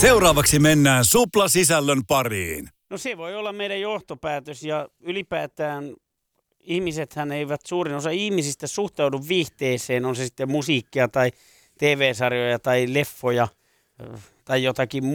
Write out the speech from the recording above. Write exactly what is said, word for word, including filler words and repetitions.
Seuraavaksi mennään Supla-sisällön pariin. No se voi olla meidän johtopäätös ja ylipäätään ihmisethän eivät, suurin osa ihmisistä suhtaudu viihteeseen, on se sitten musiikkia tai T V-sarjoja tai leffoja tai jotakin